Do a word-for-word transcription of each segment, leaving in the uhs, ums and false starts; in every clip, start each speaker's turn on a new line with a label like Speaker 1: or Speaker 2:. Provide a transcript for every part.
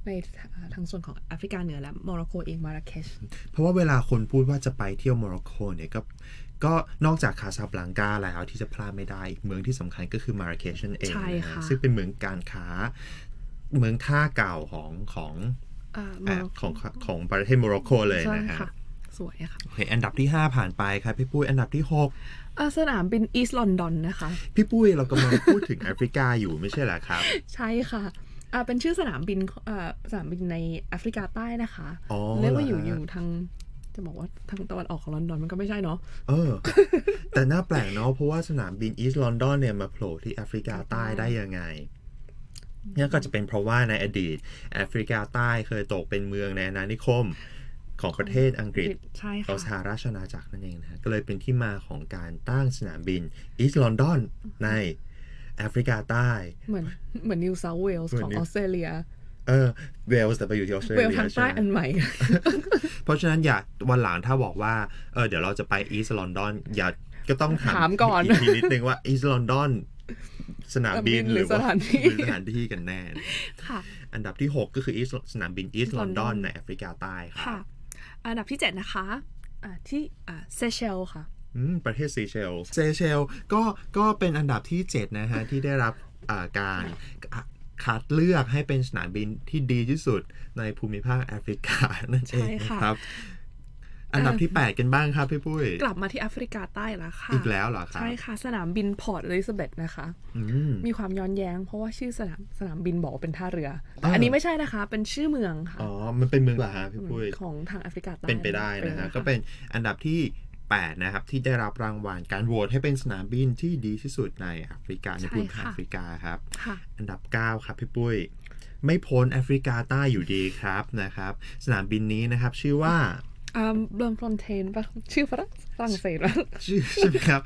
Speaker 1: ในทางส่วนของแอฟริกาเหนือและโมร็อกโกเองมาราเคช
Speaker 2: เพราะว่าเวลาคนพูดว่าจะไปเที่ยวโมร็อกโกเนี่ยก็ก็นอกจากคาซาบลังกาแล้วที่จะพลาดไม่ได้เมืองที่สำคัญก็คือมาราเคชนั่นเองนะซึ่งเป็นเมืองการค้าเมืองท่าเก่าของของของของประเทศโมร็อกโกเลยนะฮะ
Speaker 1: สวยค่ะ
Speaker 2: โอเคอันดับที่ห้าผ่านไปครับพี่ปุ้ยอันดับที่หก
Speaker 1: สนามบินอีสต์ลอนดอนนะคะ
Speaker 2: พี่ปุ้ยเรากำลังพูดถึงแอฟริกาอยู่ไม่ใช่เหรอครับ
Speaker 1: ใช่ค่ะอ่าเป็นชื่อสนามบินอ่าสนามบินในแอฟริกาใต้นะคะเรียกว่าอยู่อยู่ทางจะบอกว่าทางตะวันออกของลอนดอนมันก็ไม่ใช่เนาะ
Speaker 2: เออแต่น่าแปลกเนาะเพราะว่าสนามบินอีสต์ลอนดอนเนี่ยมาโผล่ที่แอฟริกาใต้ได้ยังไงนี่ก็จะเป็นเพราะว่าในอดีตแอฟริกาใต้เคยตกเป็นเมืองในอาณานิคมของประเทศอังกฤษของสหราชอาณาจักรนั่นเองนะก็เลยเป็นที่มาของการตั้งสนามบินอีสต์ลอนดอนในแอฟริกาใต้
Speaker 1: เหมือนเหมือนนิวเซาท์เวลส์ของออสเตรเลีย
Speaker 2: เออเวลส์แต่ไปอยู่ที่ออสเตรเลีย
Speaker 1: เวลส์ทางใต้อันใหม่
Speaker 2: เพราะฉะนั้นอยากวันหลังถ้าบอกว่าเออเดี๋ยวเราจะไปอีสต์ลอนดอนอย่าก็ต้องถาม
Speaker 1: ก่อน
Speaker 2: อีกทีนิดนึงว่าอีสต์ลอนดอนสนามบินหรือว่าสถานที่กันแน่
Speaker 1: ค่ะ
Speaker 2: อันดับที่หกก็คือสนามบินอีสต์ลอนดอนในแอฟริกาใต้
Speaker 1: ค่ะอันดับที่เจ็ดนะคะอ่าที่อ่าเซเชลค่ะ
Speaker 2: ประเทศเซเชลเซเชลก็ก็เป็นอันดับที่เจ็ดนะฮะที่ได้รับการคัดเลือกให้เป็นสนามบินที่ดีที่สุดในภูมิภาคแอฟริกานั่นเองนะครับอันดับที่แปดกันบ้างครับพี่ปุ้ย
Speaker 1: กลับมาที่แอฟริกาใต้แล้วค่ะ
Speaker 2: อีกแล้วเหรอครับ
Speaker 1: ใช่ค่ะสนามบินพอร์ตอลิซาเบธนะคะมีความย้อนแย้งเพราะว่าชื่อสนามสนามบินบอกเป็นท่าเรือแต่อันนี้ไม่ใช่นะคะเป็นชื่อเมืองค่ะ
Speaker 2: อ๋อมันเป็นเมืองเหรอฮะพี่ปุ้ย
Speaker 1: ของทางแอฟริกาใต้
Speaker 2: เป็นไปได้นะฮะก็เป็นอันดับที่แปดนะครับที่ได้รับรางวัลการโหวตให้เป็นสนามบินที่ดีที่สุดในแอฟริกาในภูมิภาคแอฟริกาครับอันดับเก้าครับพี่ปุ้ยไม่พ้นแอฟริกาใต้อยู่ดีครับนะครับสนามบินนี้นะครับชื่อว่า
Speaker 1: อ่าเบลฟลอนเทนป่ะชื่อฝรั่งเศสป่ะ
Speaker 2: ชื่อใช่ไหมครับ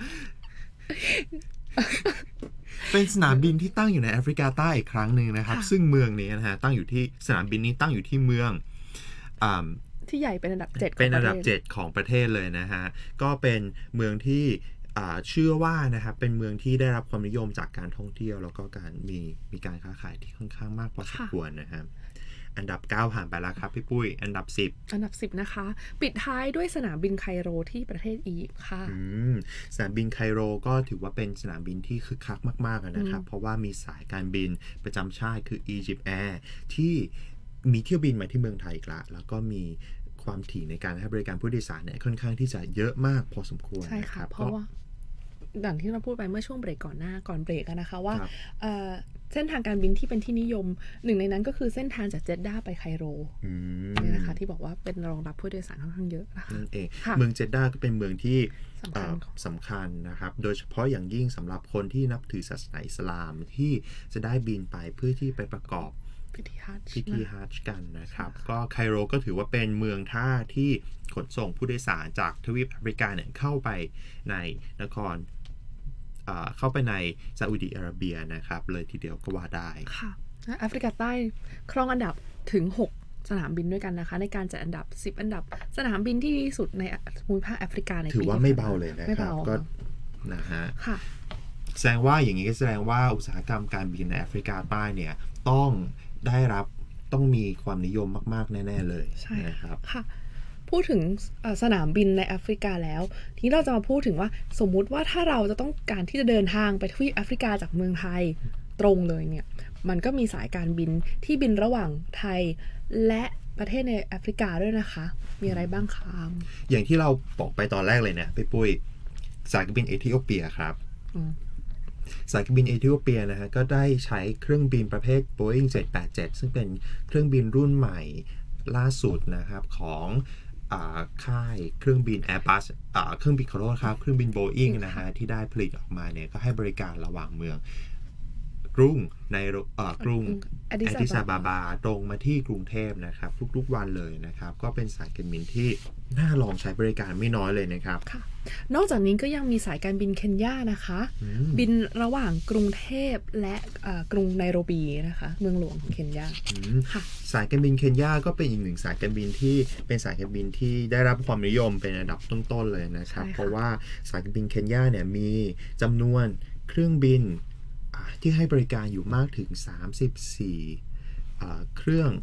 Speaker 2: เป็นสนามบินที่ตั้งอยู่ในแอฟริกาใต้อีกครั้งหนึ่งนะครับซึ่งเมืองนี้นะฮะตั้งอยู่ที่สนามบินนี้ตั้งอยู่ที่เมืองอ่า
Speaker 1: ที่ใหญ่เป็นอันดับเจ็ด
Speaker 2: เป็นอันดับเจ็ดของประเทศเลยนะฮะก็เป็นเมืองที่เชื่อว่านะครับเป็นเมืองที่ได้รับความนิยมจากการท่องเที่ยวแล้วก็การมีมีการค้าขายที่ค่อนข้างมากพอสมควรนะครับอันดับเก้าผ่านไปแล้วครับพี่ปุ้ยอันดับสิบ
Speaker 1: อันดับสิบนะคะปิดท้ายด้วยสนามบินไคโรที่ประเทศอียิปต์ค่ะ
Speaker 2: สนามบินไคโรก็ถือว่าเป็นสนามบินที่คึกคักมากๆนะครับเพราะว่ามีสายการบินประจำชาติคือ Egypt Air ที่มีเที่ยวบินมาที่เมืองไทยอีกละแล้วก็มีความถี่ในการให้บริการผู้โดยสารเนี่ยค่อนข้างที่จะเยอะมากพอสมควร
Speaker 1: ใช่ค่ะเพราะว่าอย่างที่เราพูดไปเมื่อช่วงเบรกก่อนหน้าก่อนเบรกนะคะว่าเส้นทางการบินที่เป็นที่นิยมหนึ่งในนั้นก็คือเส้นทางจากเจดด้าไปไคโรนี่นะคะที่บอกว่าเป็นรองรับผู้โดยสารค่อนข้างเยอะ
Speaker 2: นั่นเองเมืองเจดด้าก็เป็นเมืองที่สำคัญนะครับโดยเฉพาะอย่างยิ่งสำหรับคนที่นับถือศาสนาอิสลามที่จะได้บินไปเพื่อที่ไปประกอบ
Speaker 1: พิธีฮัจญ์
Speaker 2: พิธีฮัจญ์กันนะครับก็ไคโรก็ถือว่าเป็นเมืองท่าที่ขนส่งผู้โดยสารจากทวีปแอฟริกาเนี่ยเข้าไปในนครเข้าไปในซาอุดิอาระเบียนะครับเลยทีเดียวก็ว่าได้
Speaker 1: ค่ะแอฟริกาใต้ครองอันดับถึงหกสนามบินด้วยกันนะคะในการจัดอันดับสิบอันดับสนามบินที่ดีสุดในภูมิภาคแอฟริกาในปี
Speaker 2: ถือว่าไม่เบาเลยนะครับก็นะฮะแสดงว่าอย่างนี้ก็แสดงว่าอุตสาหกรรมการบินในแอฟริกาใต้เนี่ยต้องได้รับต้องมีความนิยมมากๆแน่ๆเลยนะครับ
Speaker 1: ค่ะพูดถึงสนามบินในแอฟริกาแล้วทีนี้เราจะมาพูดถึงว่าสมมุติว่าถ้าเราจะต้องการที่จะเดินทางไปทวีปแอฟริกาจากเมืองไทยตรงเลยเนี่ยมันก็มีสายการบินที่บินระหว่างไทยและประเทศในแอฟริกาด้วยนะคะมีอะไรบ้างคะ
Speaker 2: อย่างที่เราบอกไปตอนแรกเลยเนี่ยพี่ปุ้ยสายการบินเอธิโอเปียครับสายการบินเอธิโอเปียนะฮะก็ได้ใช้เครื่องบินประเภท Boeing เจ็ดแปดเจ็ดซึ่งเป็นเครื่องบินรุ่นใหม่ล่าสุดนะครับของค่ายเครื่องบิน Airbus เครื่องบินขอโทษครับเครื่องบิน Boeing นะฮะที่ได้ผลิตออกมาเนี่ยก็ให้บริการระหว่างเมืองกรุงในกรุงแอดดิสอาบาบาตรงมาที่กรุงเทพนะครับทุกๆวันเลยนะครับก็เป็นสายการบินที่น่าลองใช้บริการไม่น้อยเลยนะครับ
Speaker 1: นอกจากนี้ก็ยังมีสายการบินเคนยานะคะบินระหว่างกรุงเทพและกรุงไนโรบีนะคะเมืองหลวงของเคนยา
Speaker 2: สายการบินเคนยาก็เป็นอีกหนึ่งสายการบินที่เป็นสายการบินที่ได้รับความนิยมเป็นอันดับต้นๆเลยนะครับเพราะว่าสายการบินเคนยาเนี่ยมีจำนวนเครื่องบินที่ให้บริการอยู่มากถึงสามสิบสี่เครื่อง